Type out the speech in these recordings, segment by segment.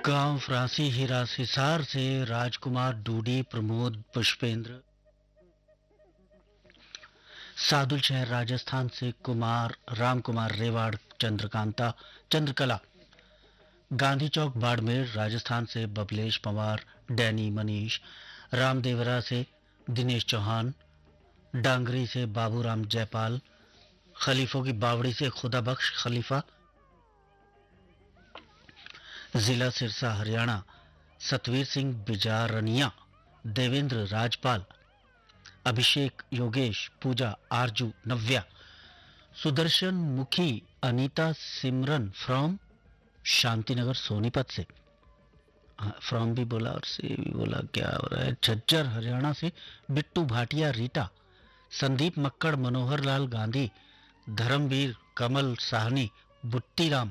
गांव फ्रांसी हिसार से राजकुमार डूडी, प्रमोद, पुष्पेंद्र। सादुल शहर राजस्थान से कुमार, राम कुमार, रेवाड़, चंद्रकांता, चंद्रकला। गांधी चौक बाड़मेर राजस्थान से बबलेश पवार, डैनी, मनीष। रामदेवरा से दिनेश चौहान। डांगरी से बाबूराम जयपाल। खलीफों की बावड़ी से खुदा बख्श खलीफा। जिला सिरसा हरियाणा सतवीर सिंह बिजारनिया, देवेंद्र, राजपाल। अभिषेक, योगेश, पूजा, आरजू, नव्या। सुदर्शन, मुखी, अनीता, सिमरन फ्रॉम शांतिनगर सोनीपत से। फ्रॉम भी बोला और से भी बोला, क्या हो रहा है। झज्जर हरियाणा से बिट्टू भाटिया, रीटा। संदीप मक्कड़, मनोहर लाल गांधी, धर्मवीर, कमल साहनी, बुट्टीराम।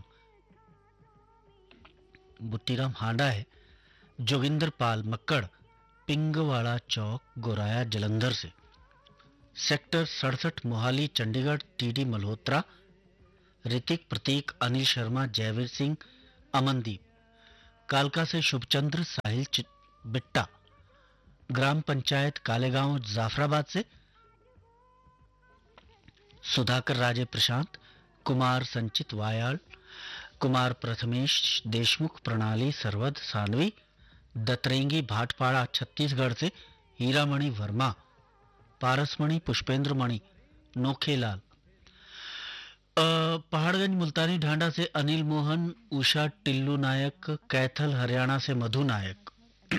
बुट्टीराम हांडा है। जोगिंदर पाल मक्कड़, पिंगवाड़ा चौक, गोराया, जलंधर से। Sector 67 Mohali Chandigarh TD Malhotra. ऋतिक, प्रतीक, अनिल शर्मा, जयवीर सिंह, अमनदीप। कालका से शुभचंद्र, साहिल बिट्टा। ग्राम पंचायत कालेगांव जाफराबाद से सुधाकर, राजे, प्रशांत कुमार, संचित, वायाल कुमार, प्रथमेश देशमुख, प्रणाली, सरवद, सानवी। दतरेंगी भाटपाड़ा छत्तीसगढ़ से हीरामणि वर्मा, पारसमणि, पुष्पेंद्र मणि, नोखेलाल। पहाड़गंज मुल्तानी ढांडा से अनिल मोहन, उषा, टिल्लू नायक। कैथल हरियाणा से मधु नायक।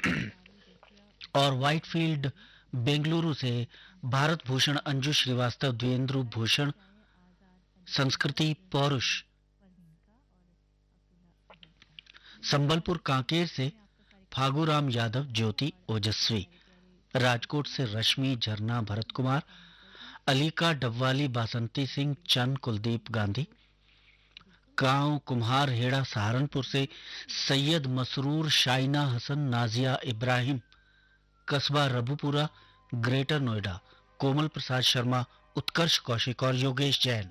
और व्हाइटफील्ड बेंगलुरु से भारत भूषण, अंजू श्रीवास्तव, द्वेंद्र भूषण, संस्कृति, पौरुष। संबलपुर कांकेर से फागूराम यादव, ज्योति, ओजस्वी। राजकोट से रश्मि, झरना, भरत कुमार। अलीका, डबवाली, बासंती सिंह, चंद, कुलदीप गांधी। गांव कुम्हार हेड़ा सहारनपुर से सैयद मसरूर, शाइना हसन, नाजिया, इब्राहिम। कस्बा रबुपुरा, ग्रेटर नोएडा, कोमल प्रसाद शर्मा, उत्कर्ष कौशिक और योगेश जैन।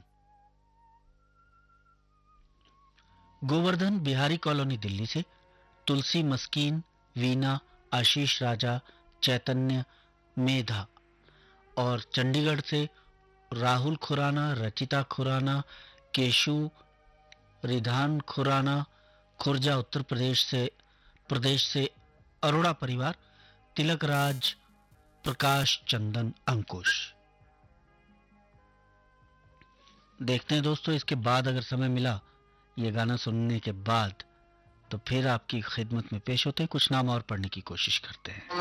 गोवर्धन बिहारी कॉलोनी दिल्ली से तुलसी मस्कीन, वीना, आशीष राजा, चैतन्य, मेधा। और चंडीगढ़ से राहुल खुराना, रचिता खुराना, केशु, रिधान खुराना। खुर्जा उत्तर प्रदेश से अरोड़ा परिवार, तिलक राज, प्रकाश, चंदन, अंकुश। देखते हैं दोस्तों, इसके बाद अगर समय मिला ये गाना सुनने के बाद तो फिर आपकी खिदमत में पेश होते हैं। कुछ नाम और पढ़ने की कोशिश करते हैं।